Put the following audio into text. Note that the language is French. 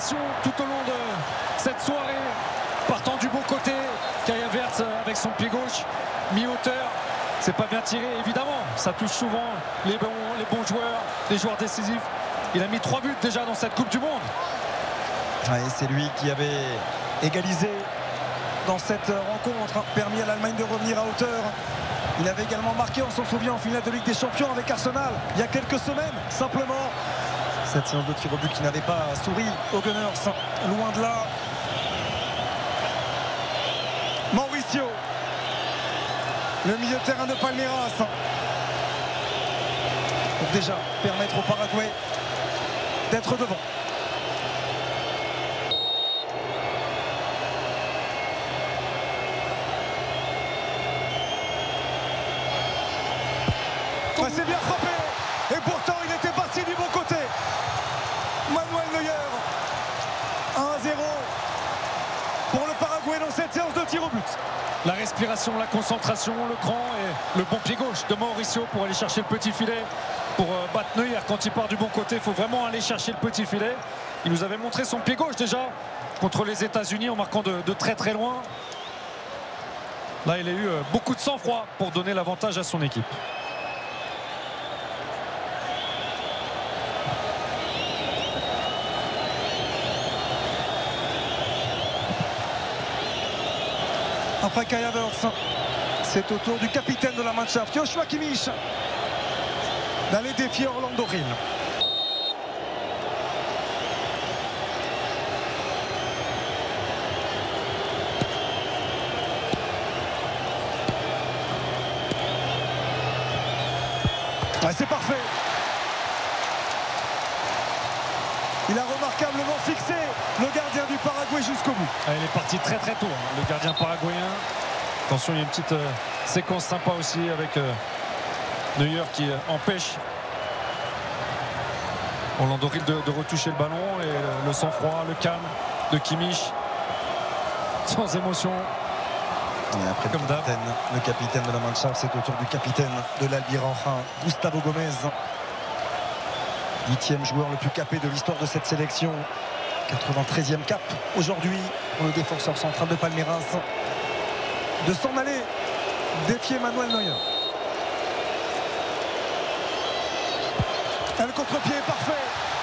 pression tout au long de cette soirée. Partant du bon côté, Kai Havertz avec son pied gauche, mi-hauteur. C'est pas bien tiré, évidemment. Ça touche souvent les bons joueurs, les joueurs décisifs. Il a mis 3 buts déjà dans cette Coupe du Monde. Ouais, c'est lui qui avait égalisé dans cette rencontre, permis à l'Allemagne de revenir à hauteur. Il avait également marqué, on s'en souvient, en finale de Ligue des Champions avec Arsenal il y a quelques semaines. Simplement, cette séance de tir au but qui n'avait pas souri aux Gunners, loin de là. Mauricio, le milieu de terrain de Palmeiras, pour déjà permettre au Paraguay d'être devant. C'est bien frappé et pourtant il était parti du bon côté. Manuel Neuer, 1-0 pour le Paraguay dans cette séance de tir au but. La respiration, la concentration, le cran et le bon pied gauche de Mauricio pour aller chercher le petit filet, pour battre Neuer quand il part du bon côté. Il faut vraiment aller chercher le petit filet. Il nous avait montré son pied gauche déjà contre les États-Unis en marquant de très très loin. Là il a eu beaucoup de sang-froid pour donner l'avantage à son équipe. Après Kai Havertz, c'est au tour du capitaine de la Mannschaft, Joshua Kimmich, d'aller défier Orlando Hill. Ouais, c'est parfait. Il a remarquablement fixé le gardien du Paraguay jusqu'au bout. Il est parti très très tôt, hein, le gardien paraguayen. Attention, il y a une petite séquence sympa aussi avec Neuer qui empêche Orlando Hill de retoucher le ballon. Et le sang-froid, le calme de Kimmich, sans émotion. Et après comme le capitaine de la Mannschaft, c'est au tour du capitaine de l'Albiranja, Gustavo Gomez. 8e joueur le plus capé de l'histoire de cette sélection. 93e cap aujourd'hui pour le défenseur central de Palmeiras. De s'en aller défier Manuel Neuer. Le contre-pied est parfait.